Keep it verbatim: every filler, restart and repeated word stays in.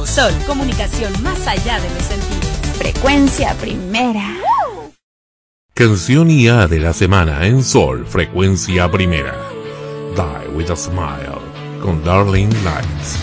Sol, comunicación más allá de los sentidos. Frecuencia primera. Canción I A de la semana en Sol, Frecuencia Primera. Die with a Smile, con Darling Lights.